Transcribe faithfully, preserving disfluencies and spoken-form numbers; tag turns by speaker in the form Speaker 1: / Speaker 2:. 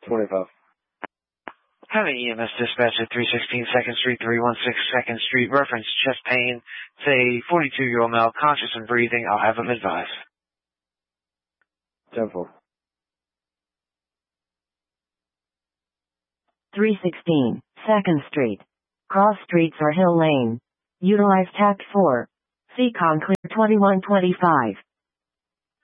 Speaker 1: twenty-five.
Speaker 2: County E M S dispatch at three sixteen second Street, three one six second Street. Reference chest pain. Say forty-two-year-old male, conscious and breathing. I'll have him advised.
Speaker 1: ten four.
Speaker 3: three sixteen second Street. Cross Streets or Hill Lane. Utilize tact four. C C O N clear twenty-one twenty-five.